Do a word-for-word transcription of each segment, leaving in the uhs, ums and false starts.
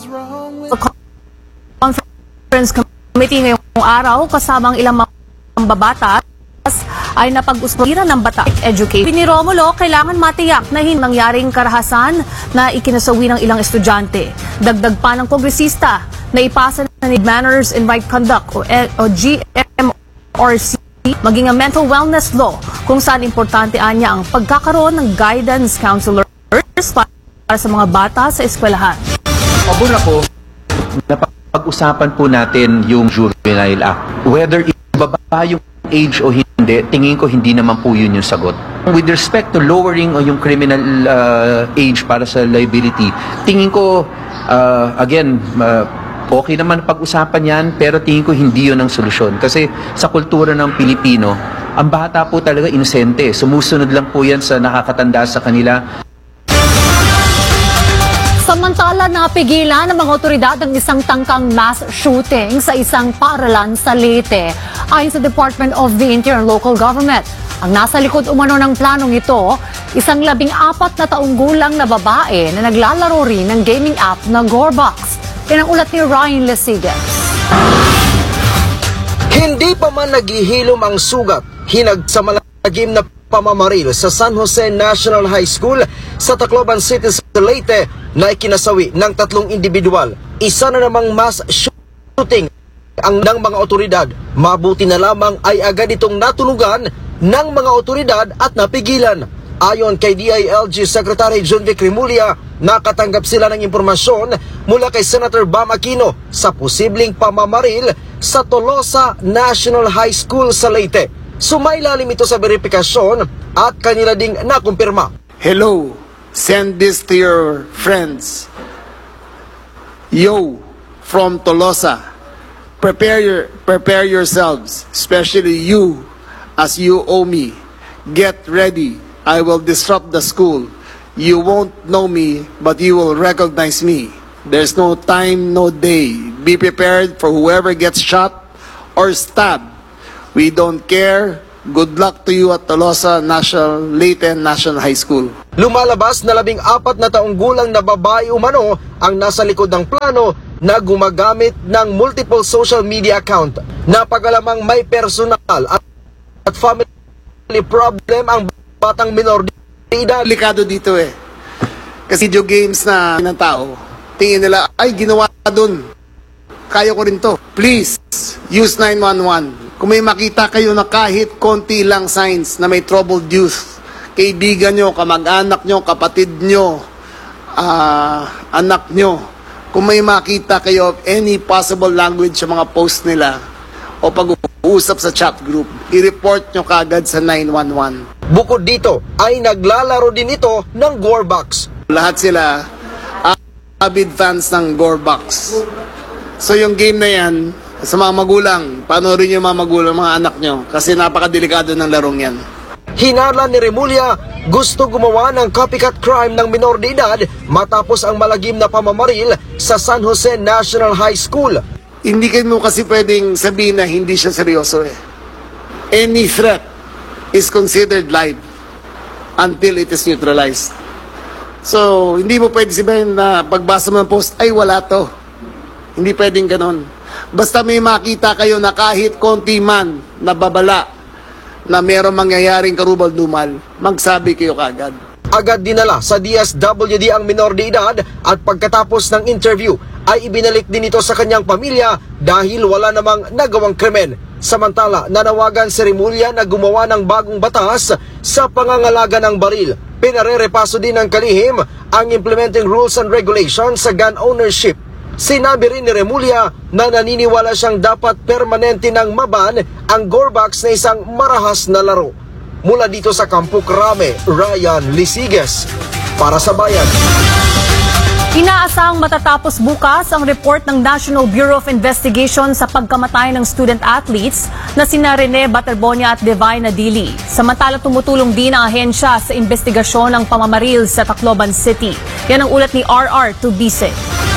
Conference Committee ngayong araw kasama ang ilang mga babatas ay napag-usapan ng Batas Education. Ni Romulo, kailangan matiyak na hindi nangyaring karahasan na ikinasawi ng ilang estudyante. Dagdag pa ng kongresista na ipasa na ni Manners and Right Conduct o, o G M R C maging ang mental wellness law kung saan importante anya ang pagkakaroon ng guidance counselors para sa mga bata sa eskwelahan. Pabor ako na pag-usapan po natin yung Juvenile Act. Whether ibaba yung age o hindi, tingin ko hindi naman po yun yung sagot. With respect to lowering o yung criminal uh, age para sa liability, tingin ko, uh, again, uh, okay naman pag-usapan yan, pero tingin ko hindi yun ang solusyon. Kasi sa kultura ng Pilipino, ang bata po talaga inosente. Sumusunod lang po yan sa nakakatanda sa kanila. Samantala, napigilan ng mga otoridad ang isang tangkang mass shooting sa isang paaralan sa Leyte. Ayon sa Department of the Interior and Local Government, ang nasa likod umano ng planong ito, isang labing apat na taong gulang na babae na naglalaro rin ng gaming app na Gorebox. Yan ang ulat ni Ryan Lesigas. Hindi pa man naghihilom ang sugat, hinag sa malagim na pamamaril sa San Jose National High School sa Tacloban City sa Leyte na ikinasawi ng tatlong individual. Isa na namang mass shooting ang ng mga otoridad. Mabuti na lamang ay agad itong natunugan ng mga otoridad at napigilan. Ayon kay D I L G Secretary John Vic Remulla, nakatanggap sila ng impormasyon mula kay Senator Bam Aquino sa posibleng pamamaril sa Tolosa National High School sa Leyte. Sumailalim ito sa verifikasyon at kanila ding nakumpirma. Hello, send this to your friends. Yo, from Tolosa, prepare your prepare yourselves, especially you, as you owe me. Get ready. I will disrupt the school. You won't know me, but you will recognize me. There's no time, no day. Be prepared for whoever gets shot or stabbed. We don't care. Good luck to you at Tolosa National Leyte National High School. Lumalabas na labing apat na taong gulang na babae umano ang nasa likod ng plano na gumagamit ng multiple social media account. Napagalamang may personal at, at family problem ang batang minor de edad. Delikado dito eh. Kasi video games na ng tao, tingin nila, ay ginawa dun. Kaya ko rin to. Please, use nine one one. Kung may makita kayo na kahit konti lang signs na may troubled youth, kaibigan nyo, kamag-anak nyo, kapatid nyo, uh, anak nyo, kung may makita kayo of any possible language sa mga post nila o pag-uusap sa chat group, i-report nyo kaagad sa nine one one. Bukod dito, ay naglalaro din ito ng Gorebox. Lahat sila avid fans ng Gorebox. So yung game na yan, sa mga magulang, panoorin yung mga magulang, mga anak nyo, kasi napakadelikado ng larong yan. Hinala ni Remulla, gusto gumawa ng copycat crime ng minor de edad matapos ang malagim na pamamaril sa San Jose National High School. Hindi kayo kasi pwedeng sabihin na hindi siya seryoso eh. Any threat is considered live until it is neutralized. So, hindi mo pwede sabihin na pagbasa mo ng post, ay wala to. Hindi pwedeng ganon. Basta may makita kayo na kahit konti man na babala na mayroong mangyayaring karubal-dumal, magsabi kayo kaagad. Agad dinala sa D S W D ang minor de edad at pagkatapos ng interview ay ibinalik din ito sa kanyang pamilya dahil wala namang nagawang krimen. Samantala, nanawagan si Remulla na gumawa ng bagong batas sa pangangalaga ng baril. Pinarerepaso din ng kalihim ang implementing rules and regulations sa gun ownership. Sinabi rin ni Remulla na naniniwala siyang dapat permanente ng maban ang Gorebox na isang marahas na laro. Mula dito sa Campo Crame, Ryan Lesigas para sa Bayan. Inaasahang matatapos bukas ang report ng National Bureau of Investigation sa pagkamatay ng student athletes na sina Rene Baterbonia at Divine Adili. Samantala, tumutulong din ang ahensya sa investigasyon ng pamamaril sa Tacloban City. Yan ang ulat ni R R Tubise.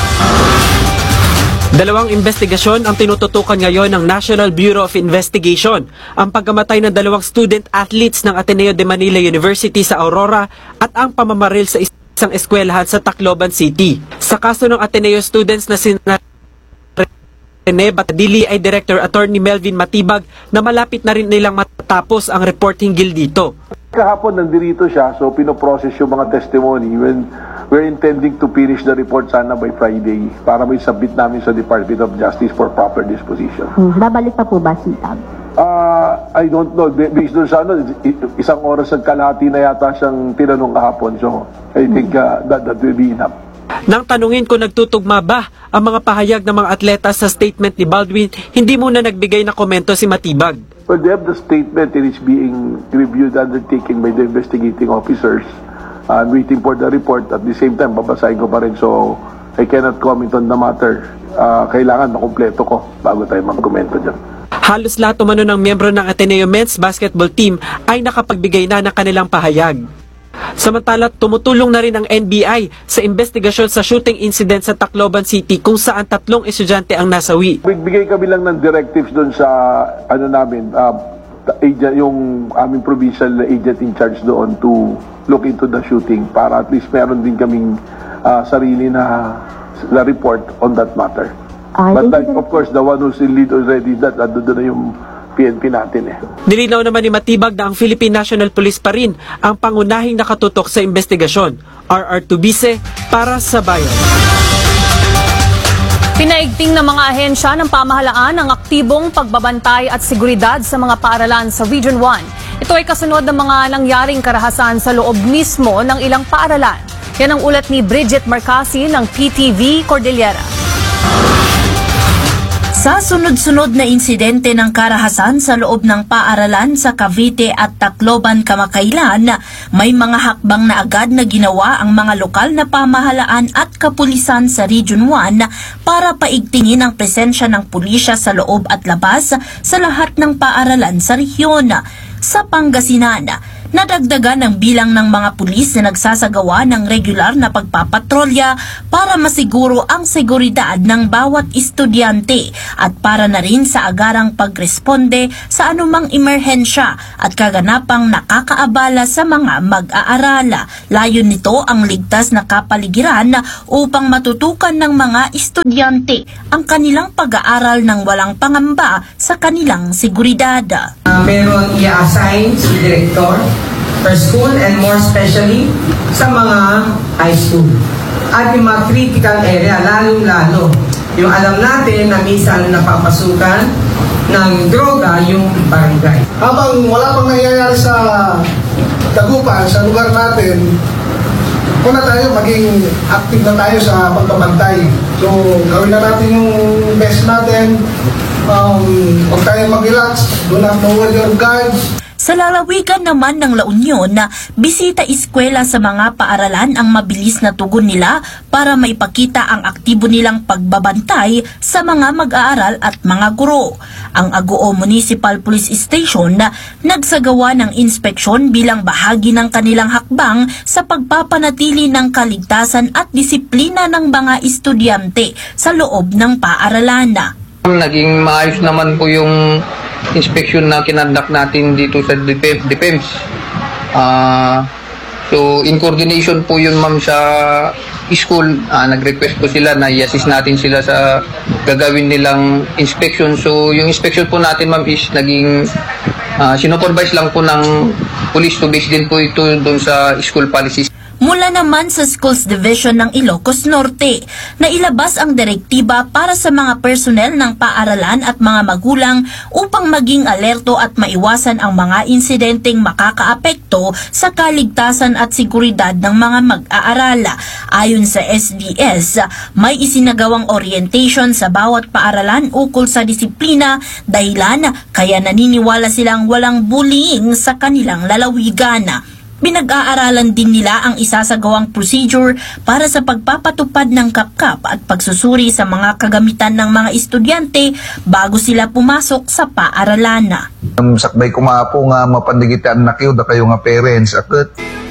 Dalawang investigasyon ang tinututukan ngayon ng National Bureau of Investigation. Ang pagkamatay ng dalawang student athletes ng Ateneo de Manila University sa Aurora at ang pamamaril sa isang eskwelahan sa Tacloban City. Sa kaso ng Ateneo students na sina Rene Batadili ay Director Attorney Melvin Matibag na malapit na rin nilang matapos ang report hinggil dito. Kahapon nandito siya, so pinoprocess yung mga testimony. When we're intending to finish the report sana by Friday para may submit namin sa Department of Justice for proper disposition. Hmm, babalik pa po ba si Tab? Uh, I don't know. Based doon sa ano, isang oras at kalahati na yata siyang tinanong kahapon. So, I think uh, that, that will be enough. Nang tanungin kung nagtutugma ba ang mga pahayag ng mga atleta sa statement ni Baldwin, hindi muna nagbigay na komento si Matibag. Well, they have the statement and it's being reviewed, undertaken by the investigating officers. Uh, I'm waiting for the report. At the same time, babasahin ko pa rin. So, I cannot comment on the matter. Uh, kailangan makumpleto ko bago tayo mag-komento dyan. Halos lahat umano ng miyembro ng Ateneo Men's Basketball Team ay nakapagbigay na ng kanilang pahayag. Samantala, tumutulong na rin ang N B I sa investigasyon sa shooting incident sa Tacloban City kung saan tatlong estudyante ang nasawi. Bigay kami lang ng directives doon sa ano namin, uh, agent, yung aming provincial agent in charge doon to look into the shooting para at least meron din kaming uh, sarili na, na report on that matter. Uh, But like, of course, the one who's in lead already, that ando doon na yung P N P natin eh. Nilinaw naman ni Matibag na ang Philippine National Police pa rin ang pangunahing nakatutok sa investigasyon. R R Tubise para sa Bayan. Pinaigting ng mga ahensya ng pamahalaan ang aktibong pagbabantay at seguridad sa mga paaralan sa Region one. Ito ay kasunod ng mga nangyaring karahasan sa loob mismo ng ilang paaralan. Yan ang ulat ni Bridget Marcasi ng P T V Cordillera. Sa sunod-sunod na insidente ng karahasan sa loob ng paaralan sa Cavite at Tacloban kamakailan, may mga hakbang na agad na ginawa ang mga lokal na pamahalaan at kapulisan sa Region one para paigtingin ang presensya ng pulisya sa loob at labas sa lahat ng paaralan sa rehiyon. Sa Pangasinan, nadagdagan ang bilang ng mga pulis na nagsasagawa ng regular na pagpapatrolya para masiguro ang seguridad ng bawat estudyante at para na rin sa agarang pagresponde sa anumang emerhensya at kaganapang nakakaabala sa mga mag-aaral. Layon nito ang ligtas na kapaligiran upang matutukan ng mga estudyante ang kanilang pag-aaral ng walang pangamba sa kanilang seguridad. Uh, meron i-assign si Director per school and more especially sa mga high school. At yung mga critical area, lalong-lalo. Yung alam natin na minsan napapasukan ng droga yung barangay. Habang wala pang nangyayari sa Dagupan, sa lugar natin, una tayo, maging active na tayo sa pagbabantay. So, gawin na natin yung best natin. Um, huwag tayo mag-relax. Do not lower your guards. Sa lalawigan naman ng La Union, bisita eskwela sa mga paaralan ang mabilis na tugon nila para maipakita ang aktibo nilang pagbabantay sa mga mag-aaral at mga guro. Ang Agoo Municipal Police Station nagsagawa ng inspeksyon bilang bahagi ng kanilang hakbang sa pagpapanatili ng kaligtasan at disiplina ng mga estudyante sa loob ng paaralan. Naging maayos naman po yung inspection na kinandak natin dito sa Defense. Uh, so, in coordination po yun ma'am sa school, uh, nag-request po sila na i-assist natin sila sa gagawin nilang inspection. So, yung inspection po natin ma'am is naging uh, sinupervise lang po ng police to base din po ito doon sa school policies. Mula naman sa Schools Division ng Ilocos Norte, na ilabas ang direktiba para sa mga personnel ng paaralan at mga magulang upang maging alerto at maiwasan ang mga insidenteng makakaapekto sa kaligtasan at seguridad ng mga mag-aaral. Ayon sa S D S, may isinagawang orientation sa bawat paaralan ukol sa disiplina dahilan kaya naniniwala silang walang bullying sa kanilang lalawigan. Pinag-aaralan din nila ang isasagawang procedure para sa pagpapatupad ng kapkap at pagsusuri sa mga kagamitan ng mga estudyante bago sila pumasok sa paaralan. Sakbay ko nga po nga mapandigitan na kayo da kayo nga parents. Akit